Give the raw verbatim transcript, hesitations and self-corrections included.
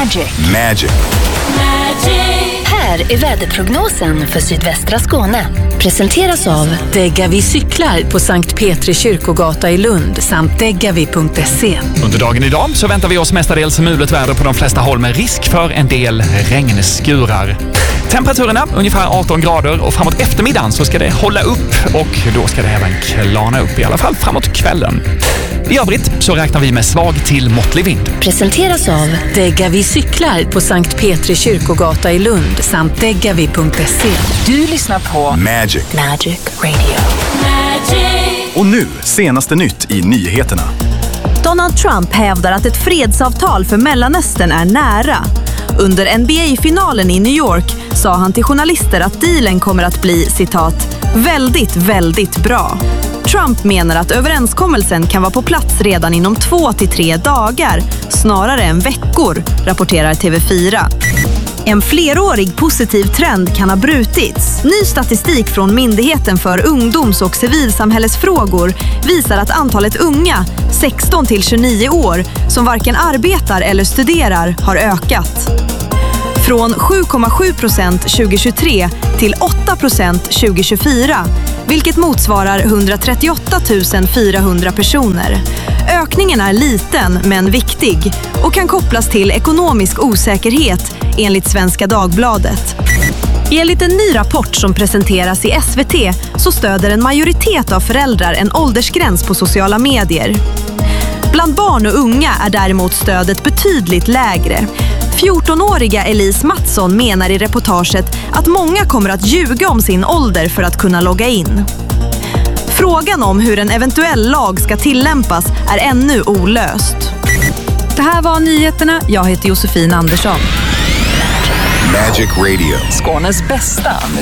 Magic. Magic. Magic. Här är väderprognosen för sydvästra Skåne. Presenteras av Degavi cyklar på Sankt Petri kyrkogata i Lund samt degavi punkt se. Under dagen idag så väntar vi oss mestadels mulet väder på de flesta håll med risk för en del regnskurar. Temperaturerna ungefär arton grader och framåt eftermiddagen så ska det hålla upp och då ska det även klarna upp i alla fall framåt kvällen. I övrigt så räknar vi med svag till måttlig vind. Presenteras av Degavi cyklar på Sankt Petri kyrkogata i Lund samt degavi punkt se. Du lyssnar på Magic. Magic Radio. Magic. Och nu, senaste nytt i nyheterna. Donald Trump hävdar att ett fredsavtal för Mellanöstern är nära. Under N B A-finalen i New York sa han till journalister att dealen kommer att bli, citat, väldigt, väldigt bra. Trump menar att överenskommelsen kan vara på plats redan inom två till tre dagar, snarare än veckor, rapporterar T V fyra. En flerårig positiv trend kan ha brutits. Ny statistik från Myndigheten för ungdoms- och civilsamhällesfrågor visar att antalet unga, sexton till tjugonio år, som varken arbetar eller studerar har ökat. Från sju komma sju procent tjugohundratjugotre till åtta procent tjugohundratjugofyra, vilket motsvarar etthundratrettioåtta tusen fyrahundra personer. Ökningen är liten men viktig och kan kopplas till ekonomisk osäkerhet enligt Svenska Dagbladet. Enligt en ny rapport som presenteras i S V T så stöder en majoritet av föräldrar en åldersgräns på sociala medier. Bland barn och unga är däremot stödet betydligt lägre. fjortonåriga Elise Mattsson menar i reportaget att många kommer att ljuga om sin ålder för att kunna logga in. Frågan om hur en eventuell lag ska tillämpas är ännu olöst. Det här var nyheterna. Jag heter Josefin Andersson. Magic Radio. Skånes bästa